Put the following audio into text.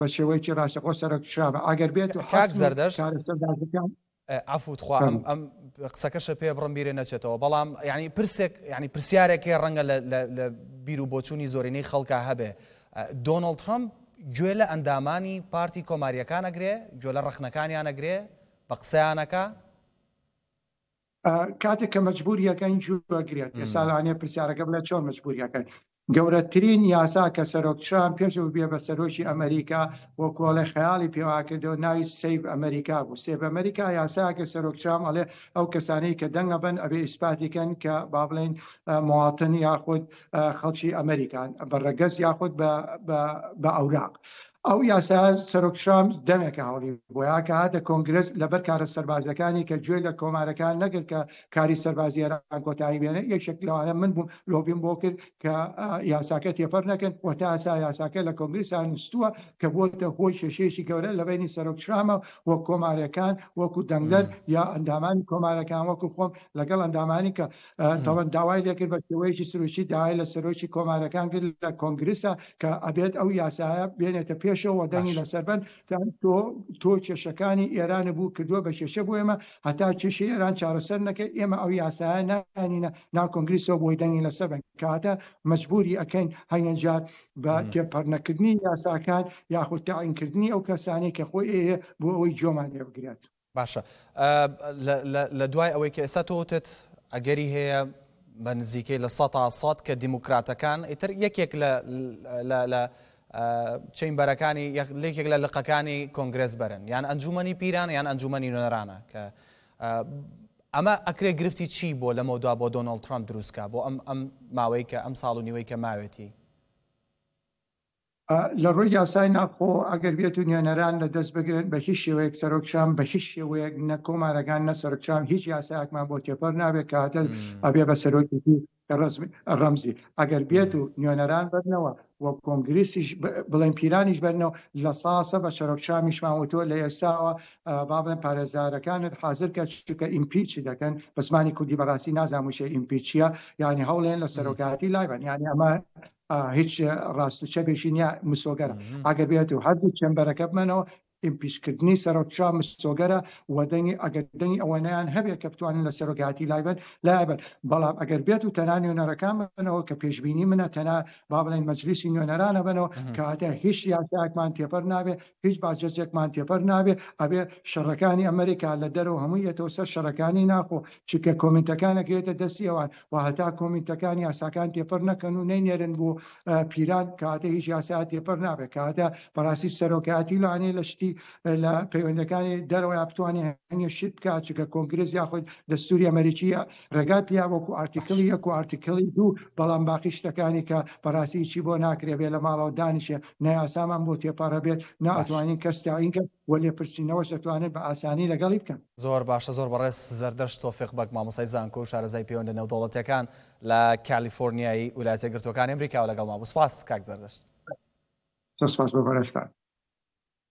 بە شێوەیەکی ڕاستەقۆ سەرۆکشرابە ئەگەر بێت و کاک حەسم زەردەشت چارەسەردازەکان عفوتخوا ئەم قسەکەشە پێ بڕم بیرێ نەچێتەوە بەڵام ینی پرسێک ینی پرسیارێکی ڕەنگە لە بیر و بۆچوونی زۆرینەی خەڵکا هەبێ دۆناڵد ترامپ گوێ لە ئەندامانی پارتی کۆماریەکان ئەگرێ گوێ لە ڕەخنەکانیان ئەگرێ بە قسەیانەکە کاتێک کە مەجبوریەکەین جوگرێت ئێستا لەوانەیە پرسیارەکە بڵێت چۆن مەجبوریەکەن گەورەترین یاسا کە سەرۆکشان پێشەوە بێ بە سەرۆکی ئەمریکا بۆ کۆڵی خەیاڵی پێواکردەوە ناوی سیڤ ئەمریکا بوو سێڤ ئەمریکا یاساکە سەرۆکشان ئەڵێ ئەو کەسانەی کە دەنگە بن ئەبێ ئیسپاتیکەن کە با بڵێن مواطن یاخود خەڵکی ئەمریکان بەڕەگەز یاخود بە ئەوراق ئەو یاسا سەرۆکشام دەمێکە هەڵی بۆیا کە هاتە کۆنگرس لەبەر کارە سەربازەکانی کە گوێ لە کۆمارەکان نەگرت کە کاری سەربازی ئێران کۆتایی بێنێ یەکێک لەوانە من بووم لۆبیم بۆ کرد کە یاساکە تێپەر نەکەن و تا ئاسا یاساکە لە کۆنگرسان نووسووە کە بۆتە هۆی شێشێکی گەورە لە بینی سەرۆکشامە وە کۆمارەکان وەکو دەنگدەر یا ئەندامانی کۆمارەکان وەکو خۆم لەگەڵ ئەندامانی کە تەوەن داوای لێکرد بە شێوەیەکی سروشتی داوای لە سەرۆکی کۆمارەکان کرد لە کۆنگرسە کە ئەبێت ئەو یاسایە بێنێتە پێشەوە دەنگی لەسەربەن تۆ کێشەکانی ئێرانە بوو کردووە بە کێشە بۆ ئێمە هەتا کێشەی ئێران چارەسەر نەکە ئێمە ئەو یاسایە نانینە ناو کۆنگریسەوە بۆی دەنگی لەسەربن کاتە مەجبوری ئەەکەین هەنگێنجار بە تێپەڕنەکردنی یاساکان یاخود تاعینکردنی ئەو کەسانی کە خۆی ئێ بۆ ئەوەی جۆمان لێ بگرێت باشە لە دوای ئەوەی کە ئێستا تۆتت ئەگەری هەیە بە نزیکەی لە 100 کە دیموکراتەکان ئیتر یەکێک لە چەمبەرەکانی لێکێک لە لقەکانی کۆنگرس بەرن یان ئەنجومەنی پیران یان ئەنجومەنی نوێنەرانە کە ئەمە ئەکرێ گرفتی چی بۆ لەمەوەدا بۆ دۆناڵد ترامپ دروستکە بۆ ئەم ماوەی کە ئەم ساڵ و نیوەی کە ماوێتی لە ڕووی یاسای ناخۆ ئەگەر بێت و نوێنەران لە دەست بگرن بە هیچ شێوەیەک سەرۆکشان بە هیچ شێوەیەک نە کۆمارەکان نە سەرۆکشان هیچ یاسایەکمان بۆ تێپەر نابێت کە هاتە ئەبێ بە سەرۆکی ڕەمزی ئەگەر بێت و نوێنەران بەرنەوە وە کۆنگریسیش بڵێن پیرانیش بەرنەوە لە ساسە بە سەرۆکشامیشمانوتۆ لە ئێستاوە با بڵێن پارێزارەکانت حاضر کە چکە ئیمپیچ دەکەن بە زمانی کوردی بەڕاستی نازانوشە ئیمپیچیە یعنی هەوڵێن لە سەرۆکاتی لایبن یعنی ئەمە هیچ ڕاستوچە بێژی نیە مسۆگەرە ئەگەر بێت و هەردوو چێمبەرەکە بمەنەوە ئیمپیشکردنی سەرۆکشا مسۆگەرە و دەنگی ئەگەر دەنگی ئەوەنیان هەبێت کە بتوانین لە سەرۆکاتی لایبن لایبن بەڵام ئەگەر بێت و تەنها نوێنەرەکان بنەوە کە پێشبینی منە تەنها با بڵێن مەجلیسی نوێنەرانە بنەوە کە هاتە هیچ یاسایەکمان تێپەر نابێت هیچ باجەجێکمان تێپەر نابێت ئەبێ شەڕەکانی ئەمریکا لە دەرەوە هەموو یەتەوە سەر شەڕەکانی ناخۆ چکە کۆمنتەکانەکەوێتە دەستی ئەوان و هەتا کۆمنتەکانی یاساکان تێپەر نەکەن و نەینێرن بۆ پیران کاتە هیچ یاسا تێپەر نابێت کاتە بەڕاستی سەرۆکاتی لەوانەیە لە شتی لە پەیوەندەکانی دەرەوەی بتوانێت هەنگە شت بکات چکە کۆنگرس یاخود دەستوری ئەمریکی ڕێگات پیا وەکو ئارتیکلی 1 و ئارتیکلی 2 بەڵام باقی شتەکانی کە بەڕاستی چی بۆ ناکرێ بێ لە ماڵەوە دانیشێ نەیاسامان بۆ تێپەڕە بێت ناتوانین کەس تعیین کرد و لێپرسینەوەش دەتوانێت بە ئاسانی لەگەڵی بکەن زۆر باشە زۆر بەڕێز زەردەشت تۆفیق بەک مامۆسای زانکۆ و شارەزای پەیوەندە نێودەوڵەتیەکان لە کالیفۆرنیایی ویلایەتە یەکگرتووەکانی ئەمریکا و لەگەڵ ما بوو سپاس کاک زەردەشت سپاس بۆ بەڕێستان